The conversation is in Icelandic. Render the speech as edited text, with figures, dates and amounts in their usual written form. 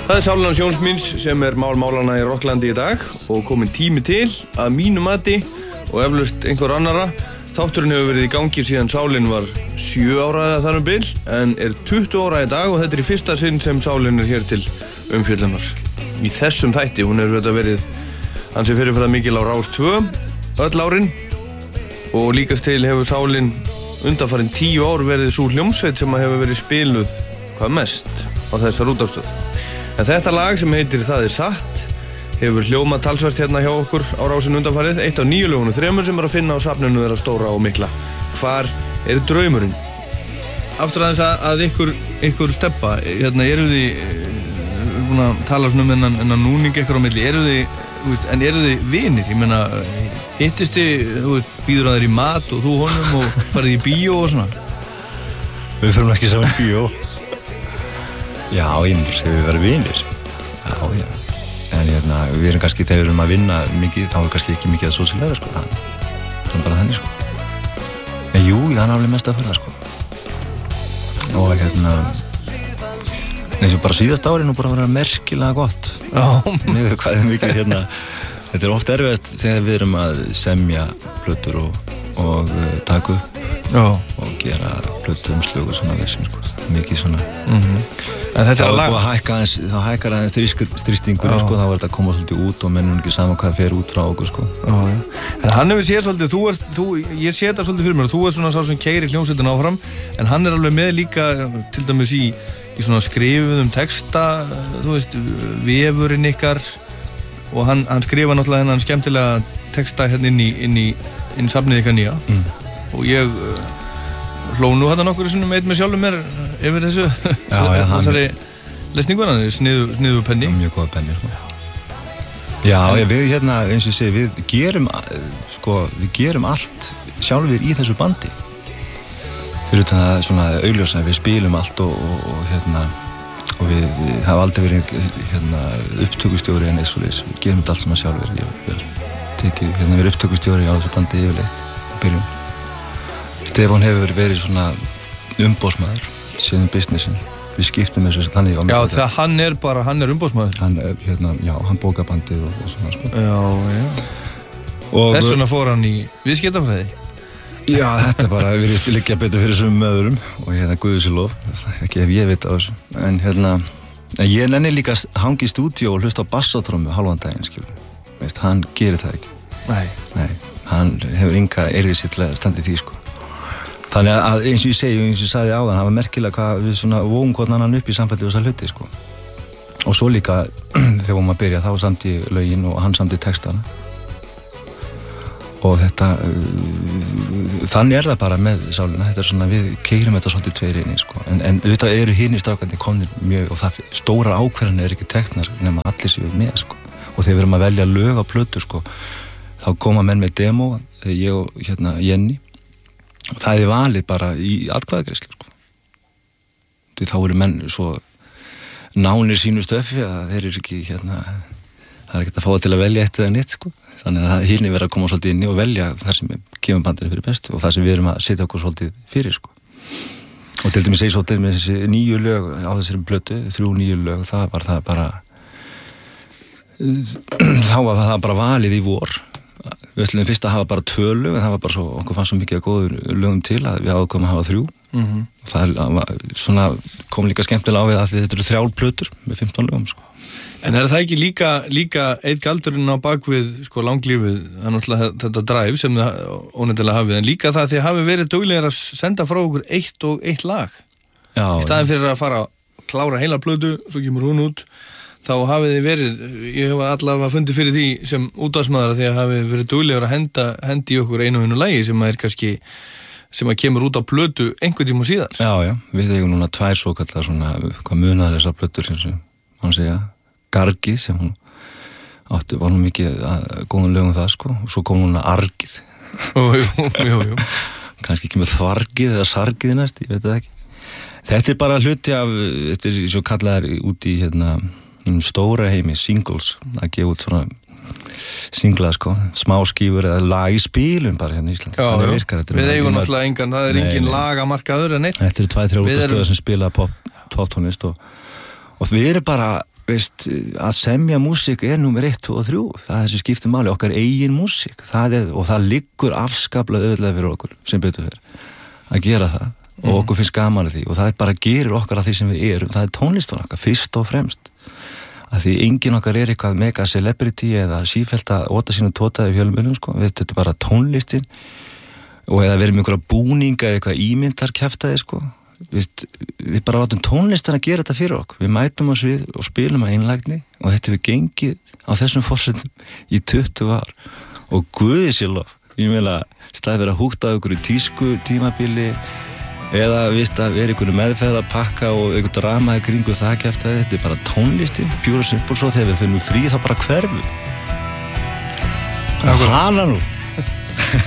Það Sálin hans Jóns míns sem málana í Rocklandi í dag og komin tími til að mínu mati og eflaust einhver annara. Þátturinn hefur verið í gangi síðan Sálin var 7 ára eða þar bil en 20 ára í dag og þetta í fyrsta sinn sem Sálin hér til umfjöllunar. Í þessum þætti, hún hefur verið hansi fyrirferðar mikil á Rás 2 öll árin og líkast til hefur Sálin undanfarin 10 ár verið sú hljómsveit sem hefur verið spiluð hvað mest á þessar útvarpsstöð. En þetta lag sem heitir Það satt hefur hljómað talsvert hérna hjá okkur á Rásinu undanfarið, eitt af 9 lögunum 3 sem að finna á safninu þeirra stóra og mikla. Hvar draumurinn? Aftur aðeins að ykkur steppa, hérna eru þið búin að tala svona en að núning ykkur á milli, eru þið vinir? Ég meina, hittist þið, býður að þeir í mat og þú honum og farið í bíó og svona? Við förum ekki saman í bíó. Já, ég myndi segja við verðum vinir. Já. En við erum kannski, þegar við erum að vinna mikið, þá kannski ekki mikið að sósílega, sko. Það bara þannig, sko. En jú, það alveg mest að fyrir það, sko. Og eins og bara síðast ári nú bara að vera merkilega gott. Já. Niður hvað mikið, þetta oft erfiðast þegar við erum að semja plötur og taka upp. Já. Og gera plötu umslög og svona þessum, sko. Mikið svona. En þetta þá búið að hækka aðeins, þá hækkar aðeins þrýstingurinn, sko, þá var þetta að koma svolítið út og mennum ekki saman hvað fer út frá okkur, sko. Já. En hann hefur séð svolítið, ég sé þetta svolítið fyrir mér, þú svona sá sem keyrir hljómsveitin áfram, en hann alveg með líka, til dæmis í svona skrifuðum texta, vefurinn ykkar, og hann skrifa náttúrulega þennan skemmtilega texta hérna inn í safnið ykkar nýja, og ég hló nú þetta nokkur sinnum eitt með sjálfum mér yfir þessu þessari lesningunna, sniðu penni. Mjög góða penni, sko. Já, við eins og ég segi, við gerum allt sjálfur í þessu bandi. Fyrir utan það svona augljósa, við spilum allt og við hafa aldrei verið upptökustjóri en eins og þess. Við gerum þetta allt saman sjálfur. Við erum upptökustjóri á þessu bandi yfirleitt í byrjun. Stefán hefur verið svona umbóðsmaður síðan businessin. Við skiptum þessu þannig á. Já, þegar hann er umbóðsmaður. Hann bókar bandið og svona, sko. Já. Og þess vegna fór hann í viðskiptafræði. Já, þetta bara virðist liggja betur fyrir þessum möðurum og Guði sé lof, ekki ef ég veit á þessu. En ég nenni líka að hangi í stúdíó og hlusta á bassatrommu halvan daginn, skilur. Veist, hann gerir það ekki. Nei, hann hefur enga erðið sitt til að standa í því, sko. Þannig að eins og ég sagði áðan, það var merkilega hvað við svona vóum hvort annan upp í samfellið þessar hluti, sko. Og svo líka, þegar maður byrja, þá samti lögin og hann samti textana. Og þannig það bara með Sálina, þetta svona, við keyrum þetta svolítið tveir inni, sko. En auðvitað eru hinir strákarnir komnir mjög, og það stóra ákvarðanir ekki teknar nema allir séu með, sko. Og þegar við erum að velja lög á plötu, sko, þá koma menn með demo, ég og Jenny. Og það valið bara í atkvæðagreiðslu, sko. Því þá eru menn svo nánir sínu stöfi að þeir eru ekki, það ekkert að fá til að velja eitt eða neitt, sko. Þannig að hinni verða að koma svolítið inn í og velja það sem kemur bandinu fyrir bestu og það sem við erum að setja okkur svolítið fyrir, sko. Og til dæmis svolítið með þessi 9 lög á þessari plötu, 3 9 lög, þá var það bara valið í vor. Við ætlum fyrst að hafa bara 2 lög en það var bara svo, okkur fannst svo mikið að góður lögum til að við ákváðum að hafa 3 og það svona, kom líka skemmtilega á við að þetta eru 3 plötur með 15 lögum, sko. En það ekki líka eitt galdurinn á bakvið, sko, langlífið, það náttúrulega þetta drive sem þið ónefnilega hafið, en líka það þið hafið verið duglegir að senda frá okkur 1 og 1 lag. Já. Í staðinn fyrir að fara að klára heila plötu, svo kemur hún út, þá hafið þið verið, ég hef allavega fundið fyrir því sem útvarpsmaður því að hafið verið duglegir að hendi okkur einu lagi sem að kemur út á plötu einhvern tíma síðar. Já, við eigum núna 2 svokallar svona, hvað munaðar þessar plötur, eins og mann segja, Gargið sem hún átti, var nú mikið góðum lögum það, sko, og svo kom núna Argið. Jú. Kannski ekki með Þvargið eða Sargið næst, ég veit það ekki. Þetta bara hluti af, þetta svo kallaðar út í stóra heimi, singles, að gefa út svona singla, sko, smá skífur eða lag í spílum bara hérna í Íslandi. Já, virkar, við eigum náttúrulega engan, það engin lagamarkaður en neitt. Þetta 2-3 útastöðar sem spila pop-tónlist og við erum bara veist, að semja músík númer 1, 2 og 3, það er sem skiptir máli, okkar eigin músík, og það liggur afskaplega auðvitað fyrir okkur sem betur fyrir að gera það og okkur finnst gaman að því og það bara gerir okkar að því sem við erum, það er tónlistin okkar fyrst og fremst, að því enginn okkar eitthvað mega celebrity eða sífellt að óta sína tótaði fjölumölum sko, þetta er bara tónlistin og eða verið með einhverja búninga eða eitthvað ímyndar kjaftaði sko, við bara látum tónlistin að gera þetta fyrir okkur, við mætum oss við og spilum að einlægni og þetta við gengið á þessum forsendum í 20 ár og guði sér lof, ég meina staði verið að húkta okkur í tísku tímabili eða að vera einhverju meðferð að pakka og einhver drama í kringu það kjaftaði, þetta er bara tónlistin, pure og simple, svo þegar við finnum frí þá bara hverfum hana nú